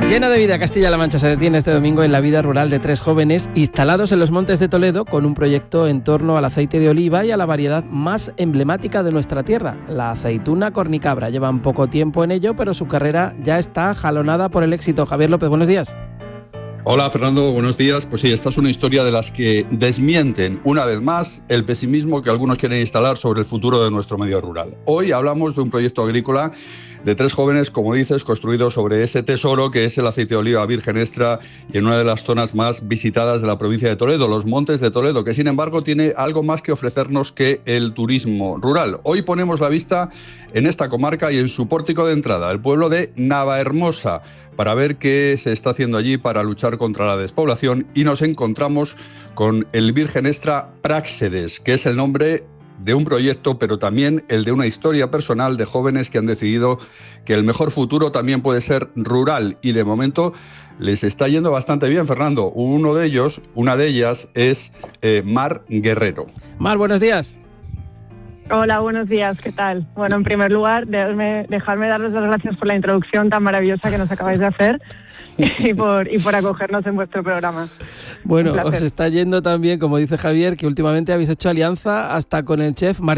Llena de vida, Castilla-La Mancha se detiene este domingo en la vida rural de 3 jóvenes instalados en los Montes de Toledo con un proyecto en torno al aceite de oliva y a la variedad más emblemática de nuestra tierra, la aceituna cornicabra. Llevan poco tiempo en ello, pero su carrera ya está jalonada por el éxito. Javier López, buenos días. Hola Fernando, buenos días. Pues sí, esta es una historia de las que desmienten una vez más el pesimismo que algunos quieren instalar sobre el futuro de nuestro medio rural. Hoy hablamos de un proyecto agrícola de 3 jóvenes, como dices, construidos sobre ese tesoro que es el aceite de oliva virgen extra y en una de las zonas más visitadas de la provincia de Toledo, los Montes de Toledo, que sin embargo tiene algo más que ofrecernos que el turismo rural. Hoy ponemos la vista en esta comarca y en su pórtico de entrada, el pueblo de Navahermosa, para ver qué se está haciendo allí para luchar contra la despoblación, y nos encontramos con el virgen extra Práxedes, que es el nombre de un proyecto, pero también el de una historia personal de jóvenes que han decidido que el mejor futuro también puede ser rural, y de momento les está yendo bastante bien, Fernando. Una de ellas es Mar Guerrero. Mar, buenos días. Hola, buenos días, ¿qué tal? Bueno, en primer lugar, dejarme darles las gracias por la introducción tan maravillosa que nos acabáis de hacer y por acogernos en vuestro programa. Bueno, os está yendo también, como dice Javier, que últimamente habéis hecho alianza hasta con el chef Martín